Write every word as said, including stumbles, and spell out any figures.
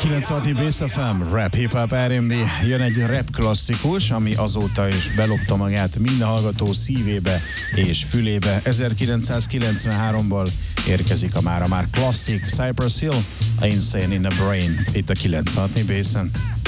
kilencvenhatnyi Bass ef em, rap, hip-hop, er and bé. Jön egy rap klasszikus, ami azóta is belopta magát minden hallgató szívébe és fülébe. ezerkilencszázkilencvenháromból érkezik a mára már klasszik Cypress Hill, a Insane in the Brain, itt a kilencvenhatnyi Basson.